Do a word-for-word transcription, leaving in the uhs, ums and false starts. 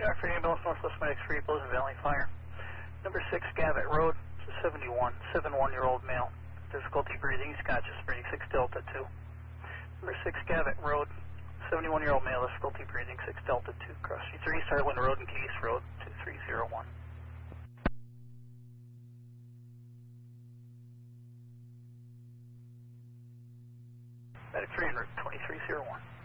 Doc for ambulance, Northwest Medics three, Pleasant Valley Fire. Number six, Gavitt Road, seventy-one, seventy-one-year-old male. Difficulty breathing, he's conscious, breathing six Delta two. Number six, Gavitt Road, seventy-one-year-old male, difficulty breathing six Delta two. Cross Street three, Starland Road and Case Road, two three zero one. Medic three en route, twenty-three zero one.